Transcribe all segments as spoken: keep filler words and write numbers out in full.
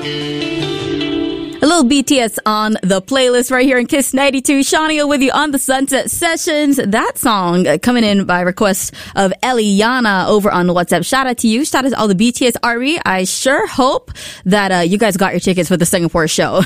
A little B T S on the playlist right here in Kiss ninety-two. Shania with you on the Sunset Sessions. That song uh, coming in by request of Eliana over on WhatsApp. Shout out to you. Shout out to all the B T S army. I sure hope that uh, you guys got your tickets for the Singapore show.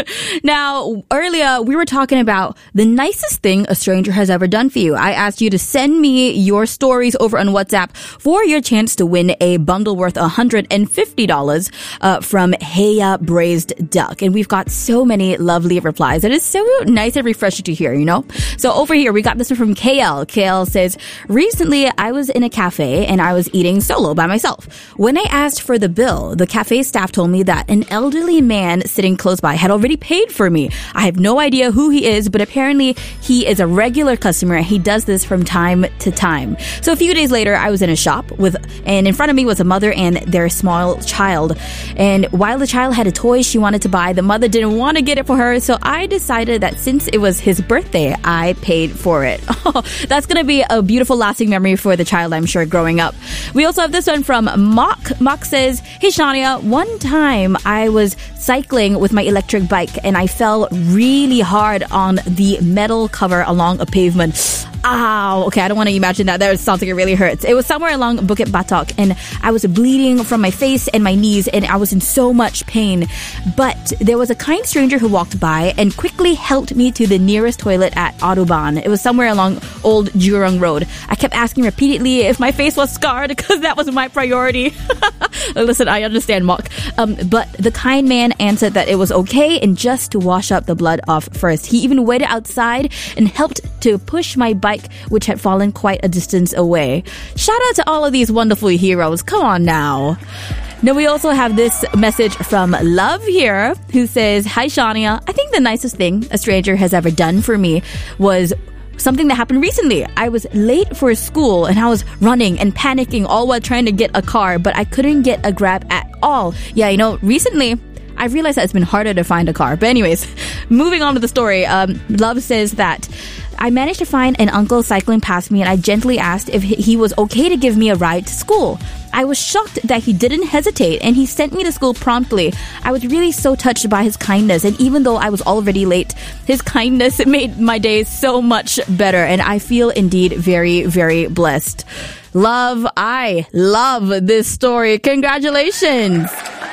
Now, earlier we were talking about the nicest thing a stranger has ever done for you. I asked you to send me your stories over on WhatsApp for your chance to win a bundle worth one hundred fifty dollars uh, from Heya Braised Duck. And we've got so many lovely replies. It is so nice and refreshing to hear, you know? So over here, we got this one from K L. K L says, recently I was in a cafe and I was eating solo by myself. When I asked for the bill, the cafe staff told me that an elderly man sitting close by had already paid for me. I have no idea who he is, but apparently he is a regular customer and he does this from time to time. So a few days later, I was in a shop with, and in front of me was a mother and their small child. And while the child had a toy she wanted to buy, the mother didn't want to get it for her. So I decided that since it was his birthday, I paid for it. Oh, that's going to be a beautiful lasting memory for the child, I'm sure, growing up. We also have this one from Mock. Mock says, hey Shania, one time I was cycling with my electric bike and I fell really hard on the metal cover along a pavement. Ow. Okay, I don't want to imagine that. That sounds like it really hurts. It was somewhere along Bukit Batok and I was bleeding from my face and my knees and I was in so much pain. But there was a kind stranger who walked by and quickly helped me to the nearest toilet at Autobahn. It was somewhere along Old Jurong Road. I kept asking repeatedly if my face was scarred because that was my priority. Listen, I understand, Mock. Um, but the kind man answered that it was okay and just to wash up the blood off first. He even waited outside and helped to push my bike, which had fallen quite a distance away. Shout out to all of these wonderful heroes. Come on now. Now we also have this message from Love here, who says, hi Shania, I think the nicest thing a stranger has ever done for me was something that happened recently. I was late for school and I was running and panicking all while trying to get a car, but I couldn't get a Grab at all. Yeah, you know, recently I realized that it's been harder to find a car. But anyways, moving on to the story, um, Love says that I managed to find an uncle cycling past me and I gently asked if he was okay to give me a ride to school. I was shocked that he didn't hesitate and he sent me to school promptly. I was really so touched by his kindness, and even though I was already late, his kindness made my day so much better and I feel indeed very, very blessed. Love, I love this story. Congratulations.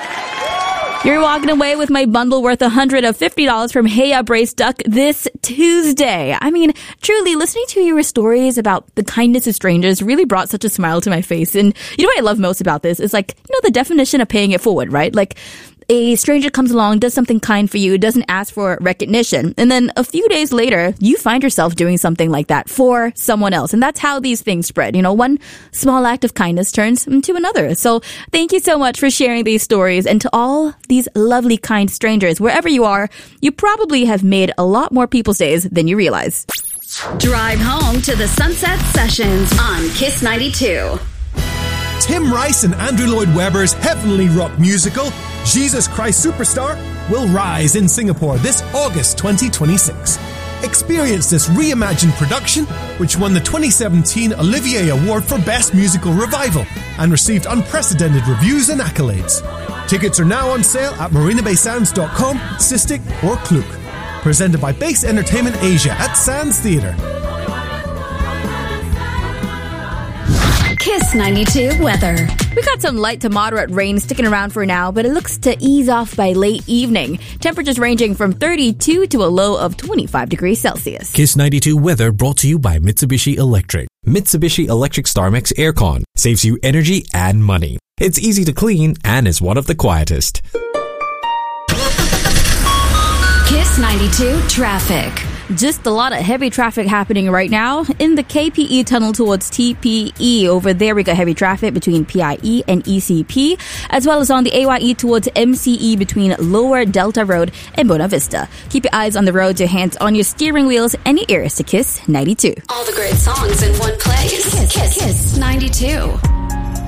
You're walking away with my bundle worth one hundred fifty dollars from Heya Braised Duck this Tuesday. I mean, truly, listening to your stories about the kindness of strangers really brought such a smile to my face. And you know what I love most about this is, like, you know, the definition of paying it forward, right? Like, a stranger comes along, does something kind for you, doesn't ask for recognition. And then a few days later, you find yourself doing something like that for someone else. And that's how these things spread. You know, one small act of kindness turns into another. So thank you so much for sharing these stories. And to all these lovely, kind strangers, wherever you are, you probably have made a lot more people's days than you realize. Drive home to the Sunset Sessions on Kiss ninety-two. Tim Rice and Andrew Lloyd Webber's heavenly rock musical, Jesus Christ Superstar, will rise in Singapore this August twenty twenty-six. Experience this reimagined production, which won the twenty seventeen Olivier Award for Best Musical Revival and received unprecedented reviews and accolades. Tickets are now on sale at marina bay sands dot com, Sistik or Klook. Presented by Base Entertainment Asia at Sands Theatre. Kiss ninety-two weather. We got some light to moderate rain sticking around for now, but it looks to ease off by late evening. Temperatures ranging from thirty-two to a low of twenty-five degrees Celsius. Kiss ninety-two weather brought to you by Mitsubishi Electric. Mitsubishi Electric StarMix Aircon saves you energy and money. It's easy to clean and is one of the quietest. Kiss ninety-two traffic. Just a lot of heavy traffic happening right now in the K P E tunnel towards T P E. Over there, we got heavy traffic between P I E and E C P, as well as on the A Y E towards M C E between Lower Delta Road and Buona Vista. Keep your eyes on the road, your hands on your steering wheels, and your ears to Kiss ninety-two. All the great songs in one place. Kiss, Kiss, Kiss ninety-two.